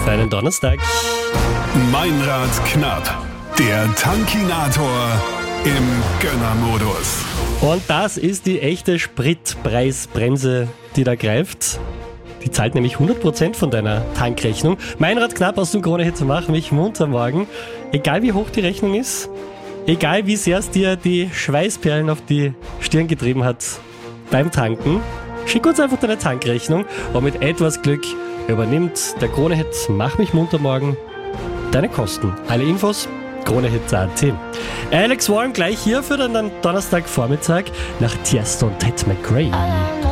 deinen Donnerstag. Meinrad knapp, der Tankinator im Gönnermodus. Und das ist die echte Spritpreisbremse, die da greift. Die zahlt nämlich 100% von deiner Tankrechnung. Meinrad knapp aus dem Krone-Hit macht mich munter morgen. Egal wie hoch die Rechnung ist, egal wie sehr es dir die Schweißperlen auf die Stirn getrieben hat beim Tanken, schick uns einfach deine Tankrechnung und mit etwas Glück übernimmt der Krone-Hit Mach mich munter morgen deine Kosten. Alle Infos KroneHit.at. Alex Warren gleich hier für den Donnerstagvormittag nach Tiesto und Ted McRae.